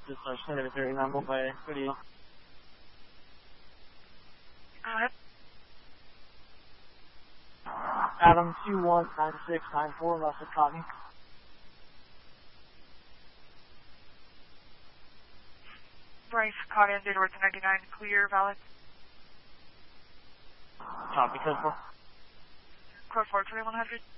Just Schneider 39 by video. Go ahead. Adam 219694, Russell Cotton. Bryce, caught in, data worth 99, clear, valid. Copy, code 4. Code 4, 2100.